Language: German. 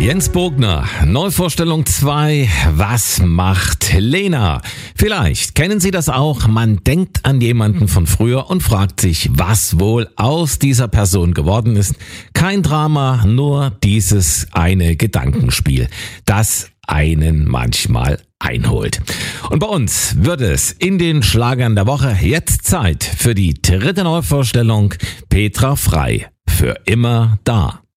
Jens Bogner, Neuvorstellung 2, was macht Lena? Vielleicht kennen Sie das auch, man denkt an jemanden von früher und fragt sich, was wohl aus dieser Person geworden ist. Kein Drama, nur dieses eine Gedankenspiel, das einen manchmal einholt. Und bei uns wird es in den Schlagern der Woche jetzt Zeit für die dritte Neuvorstellung, Petra Frei, für immer da.